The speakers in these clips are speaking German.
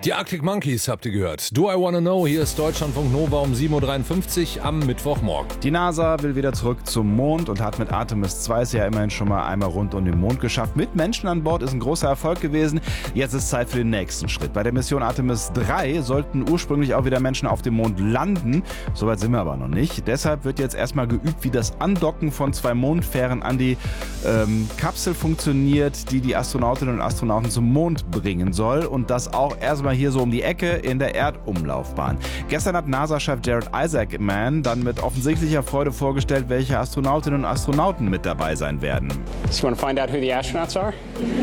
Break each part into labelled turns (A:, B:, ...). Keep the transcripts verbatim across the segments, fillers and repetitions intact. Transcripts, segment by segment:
A: Die Arctic Monkeys habt ihr gehört. Do I Wanna Know? Hier ist Deutschlandfunk Nova um sieben Uhr dreiundfünfzig am Mittwochmorgen.
B: Die NASA will wieder zurück zum Mond und hat mit Artemis zwei es ja immerhin schon mal einmal rund um den Mond geschafft. Mit Menschen an Bord ist ein großer Erfolg gewesen. Jetzt ist Zeit für den nächsten Schritt. Bei der Mission Artemis drei sollten ursprünglich auch wieder Menschen auf dem Mond landen. Soweit sind wir aber noch nicht. Deshalb wird jetzt erstmal geübt, wie das Andocken von zwei Mondfähren an die ähm, Kapsel funktioniert, die die Astronautinnen und Astronauten zum Mond bringen soll. Und das auch erstmal hier so um die Ecke in der Erdumlaufbahn. Gestern hat NASA-Chef Jared Isaacman dann mit offensichtlicher Freude vorgestellt, welche Astronautinnen und Astronauten mit dabei sein werden.
C: So you want to find out who the astronauts are?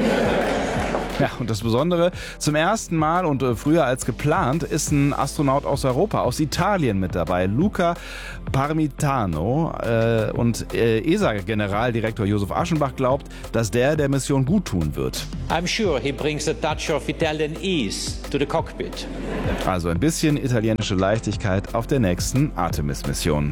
B: Ja, und das Besondere, zum ersten Mal und äh, früher als geplant ist ein Astronaut aus Europa, aus Italien mit dabei, Luca Parmitano. Äh, und äh, E S A-Generaldirektor Josef Aschenbach glaubt, dass der der Mission gut tun wird.
D: I'm sure he brings a touch of Italian ease to the cockpit.
B: Also ein bisschen italienische Leichtigkeit auf der nächsten Artemis-Mission.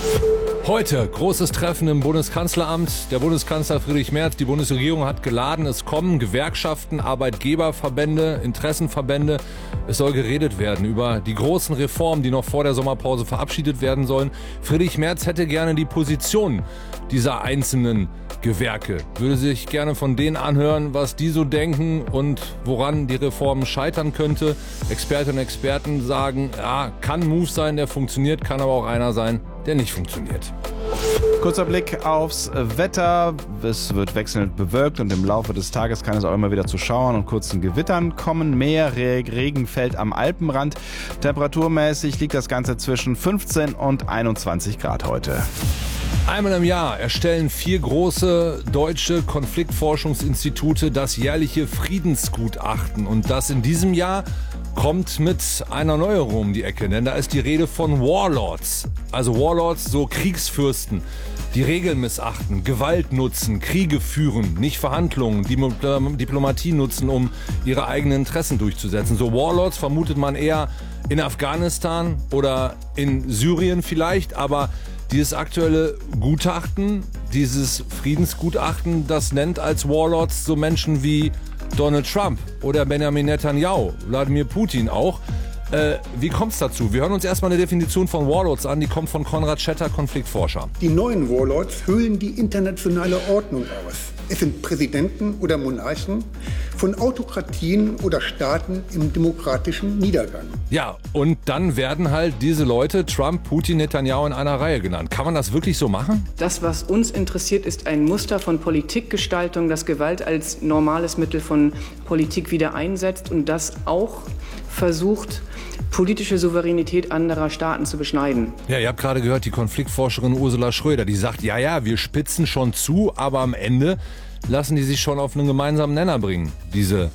A: Heute großes Treffen im Bundeskanzleramt. Der Bundeskanzler Friedrich Merz, die Bundesregierung hat geladen. Es kommen Gewerkschaften, Arbeitgeberverbände, Interessenverbände. Es soll geredet werden über die großen Reformen, die noch vor der Sommerpause verabschiedet werden sollen. Friedrich Merz hätte gerne die Position dieser einzelnen Gewerke. Würde sich gerne von denen anhören, was die so denken und woran die Reform scheitern könnte. Expertinnen und Experten sagen, ja, kann ein Move sein, der funktioniert, kann aber auch einer sein, der nicht funktioniert.
B: Kurzer Blick aufs Wetter. Es wird wechselnd bewölkt und im Laufe des Tages kann es auch immer wieder zu Schauern und kurzen Gewittern kommen. Mehr Regen fällt am Alpenrand. Temperaturmäßig liegt das Ganze zwischen fünfzehn und einundzwanzig Grad heute.
A: Einmal im Jahr erstellen vier große deutsche Konfliktforschungsinstitute das jährliche Friedensgutachten. Und das in diesem Jahr kommt mit einer Neuerung um die Ecke, denn da ist die Rede von Warlords. Also Warlords, so Kriegsfürsten, die Regeln missachten, Gewalt nutzen, Kriege führen, nicht Verhandlungen, Diplomatie nutzen, um ihre eigenen Interessen durchzusetzen. So Warlords vermutet man eher in Afghanistan oder in Syrien vielleicht, aber dieses aktuelle Gutachten, dieses Friedensgutachten, das nennt als Warlords so Menschen wie Donald Trump oder Benjamin Netanyahu, Wladimir Putin auch. Äh, wie kommt es dazu? Wir hören uns erstmal eine Definition von Warlords an, die kommt von Konrad Schetter, Konfliktforscher.
E: Die neuen Warlords hüllen die internationale Ordnung aus. Es sind Präsidenten oder Monarchen von Autokratien oder Staaten im demokratischen Niedergang.
A: Ja, und dann werden halt diese Leute, Trump, Putin, Netanyahu, in einer Reihe genannt. Kann man das wirklich so machen?
F: Das, was uns interessiert, ist ein Muster von Politikgestaltung, das Gewalt als normales Mittel von Politik wieder einsetzt und das auch versucht, politische Souveränität anderer Staaten zu beschneiden.
A: Ja, ihr habt gerade gehört, die Konfliktforscherin Ursula Schröder, die sagt, ja, ja, wir spitzen schon zu, aber am Ende lassen die sich schon auf einen gemeinsamen Nenner bringen, diese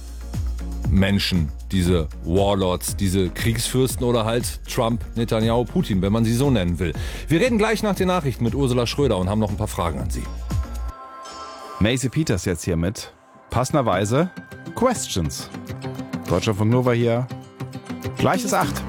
A: Menschen, diese Warlords, diese Kriegsfürsten oder halt Trump, Netanyahu, Putin, wenn man sie so nennen will. Wir reden gleich nach den Nachrichten mit Ursula Schröder und haben noch ein paar Fragen an sie.
B: Macy Peters jetzt hier mit passenderweise Questions. Deutschlandfunk Nova hier. Gleiches acht.